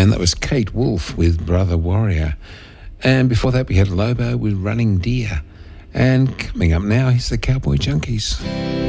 And that was Kate Wolf with Brother Warrior. And before that, we had Lobo with Running Deer. And coming up now, here's the Cowboy Junkies.